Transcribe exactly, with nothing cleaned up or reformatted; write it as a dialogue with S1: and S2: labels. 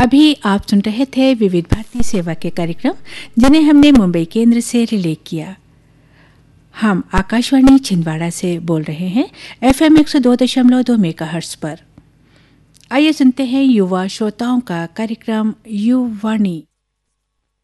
S1: अभी आप सुन रहे थे विविध भारती सेवा के कार्यक्रम जिन्हें हमने मुंबई केंद्र से रिले किया। हम आकाशवाणी छिंदवाड़ा से बोल रहे हैं एफएम एक सौ दो दशमलव दो मेगाहर्ट्ज पर। आइए सुनते हैं युवा श्रोताओं का कार्यक्रम युवाणी।